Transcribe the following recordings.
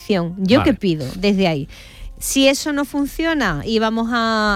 petición. ¿Yo qué pido desde ahí? Si eso no funciona y vamos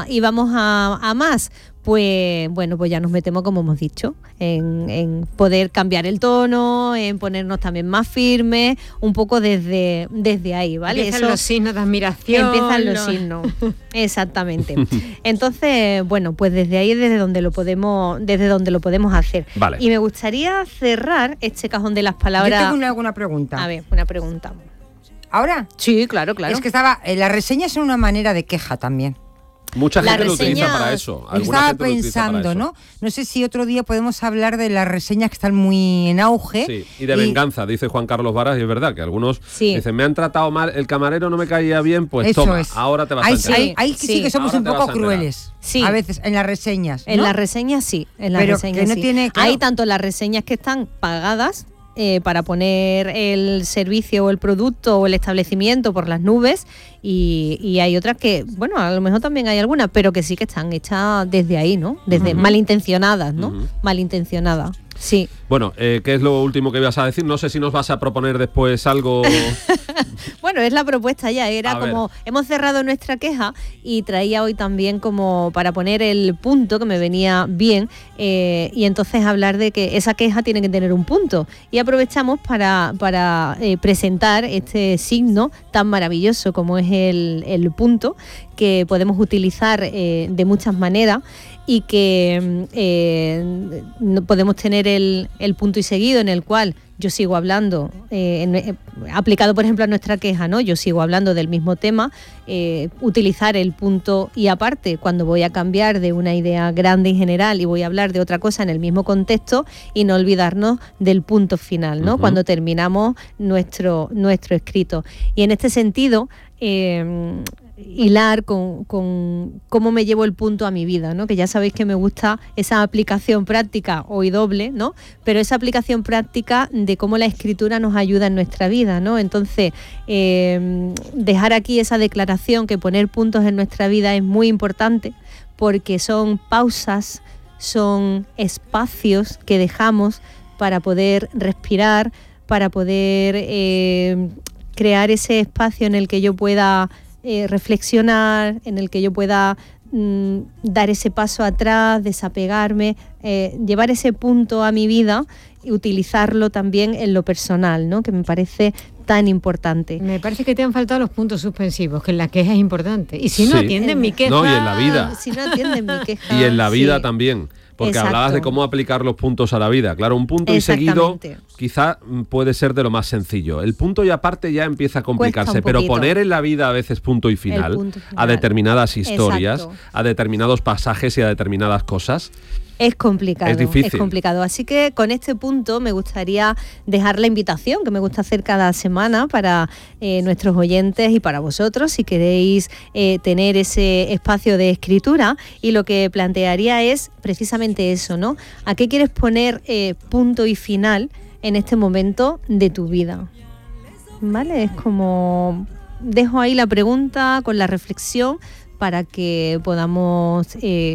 a más, pues bueno, pues ya nos metemos, como hemos dicho, en poder cambiar el tono, en ponernos también más firmes, un poco desde ahí, ¿vale? Empiezan los signos de admiración. Empiezan los signos, exactamente. Entonces, bueno, pues desde ahí es desde donde lo podemos hacer. Vale. Y me gustaría cerrar este cajón de las palabras. Yo tengo alguna pregunta. A ver, una pregunta. ¿Ahora? Sí, claro. Es que las reseñas son una manera de queja también. Mucha gente lo utiliza para eso. Estaba pensando, ¿no? No sé si otro día podemos hablar de las reseñas que están muy en auge. Sí, y de venganza, dice Juan Carlos Varas, y es verdad que algunos dicen, me han tratado mal, el camarero no me caía bien, pues eso toma, es. Ahora te vas a enterar. Ahí sí que somos un poco crueles. Sí. A veces, en las reseñas, ¿no? En las reseñas sí, Pero que no tiene, claro. Hay tanto las reseñas que están pagadas para poner el servicio o el producto o el establecimiento por las nubes y hay otras que, bueno, a lo mejor también hay algunas, pero que sí que están hechas desde ahí, ¿no? Desde malintencionadas, ¿no? Malintencionadas. Sí. Bueno, ¿qué es lo último que ibas a decir? No sé si nos vas a proponer después algo. Bueno, es la propuesta ya. Era como, hemos cerrado nuestra queja y traía hoy también como para poner el punto, que me venía bien, y entonces hablar de que esa queja tiene que tener un punto. Y aprovechamos para presentar este signo tan maravilloso como es el punto, que podemos utilizar de muchas maneras, y que podemos tener el punto y seguido, en el cual yo sigo hablando, aplicado por ejemplo a nuestra queja, ¿no? Yo sigo hablando del mismo tema, utilizar el punto y aparte cuando voy a cambiar de una idea grande y general y voy a hablar de otra cosa en el mismo contexto, y no olvidarnos del punto final, ¿no? Cuando terminamos nuestro escrito. Y en este sentido, hilar con cómo me llevo el punto a mi vida, ¿no? Que ya sabéis que me gusta esa aplicación práctica hoy doble, ¿no? Pero esa aplicación práctica de cómo la escritura nos ayuda en nuestra vida, ¿no? Entonces, dejar aquí esa declaración que poner puntos en nuestra vida es muy importante, porque son pausas, son espacios que dejamos para poder respirar, para poder crear ese espacio en el que yo pueda reflexionar, en el que yo pueda dar ese paso atrás, desapegarme, llevar ese punto a mi vida y utilizarlo también en lo personal, ¿no? Que me parece tan importante. Me parece que te han faltado los puntos suspensivos, que en la queja es importante. Y si no atienden mi queja... No, y en la vida. Si no atienden mi queja... Y en la vida también. Porque hablabas de cómo aplicar los puntos a la vida. Claro, un punto y seguido quizá puede ser de lo más sencillo. El punto y aparte ya empieza a complicarse, pero poner en la vida a veces punto y final, a determinadas historias, a determinados pasajes y a determinadas cosas. Es complicado, es difícil. Es complicado. Así que con este punto me gustaría dejar la invitación que me gusta hacer cada semana para nuestros oyentes y para vosotros, si queréis tener ese espacio de escritura. Y lo que plantearía es precisamente eso, ¿no? ¿A qué quieres poner punto y final en este momento de tu vida? ¿Vale? Es como... Dejo ahí la pregunta con la reflexión para que podamos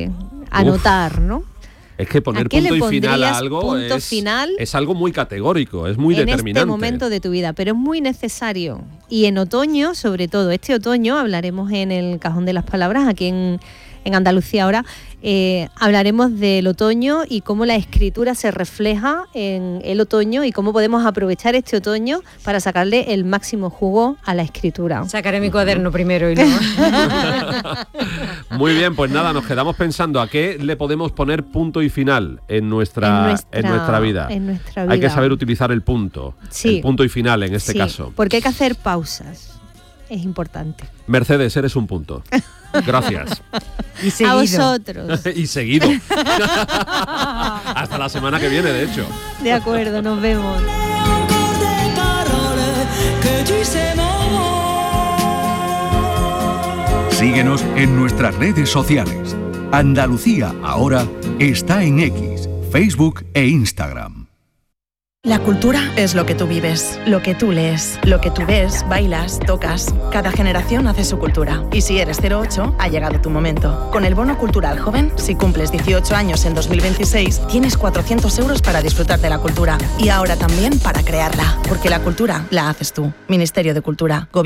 anotar, ¿no? Es que poner punto y final a algo es algo muy categórico, es muy determinante. En este momento de tu vida, pero es muy necesario. Y en otoño, sobre todo este otoño, hablaremos en el Cajón de las Palabras, aquí en Andalucía ahora, hablaremos del otoño y cómo la escritura se refleja en el otoño y cómo podemos aprovechar este otoño para sacarle el máximo jugo a la escritura. Sacaré mi cuaderno primero y luego... Muy bien, pues nada, nos quedamos pensando a qué le podemos poner punto y final en nuestra vida. Hay que saber utilizar el punto, el punto y final en este caso. Porque hay que hacer pausas, es importante. Mercedes, eres un punto. Gracias. Y seguido. A vosotros. Y seguido. Hasta la semana que viene, de hecho. De acuerdo, nos vemos. Síguenos en nuestras redes sociales. Andalucía Ahora está en X, Facebook e Instagram. La cultura es lo que tú vives, lo que tú lees, lo que tú ves, bailas, tocas. Cada generación hace su cultura. Y si eres 08, ha llegado tu momento. Con el Bono Cultural Joven, si cumples 18 años en 2026, tienes 400 euros para disfrutar de la cultura. Y ahora también para crearla. Porque la cultura la haces tú. Ministerio de Cultura.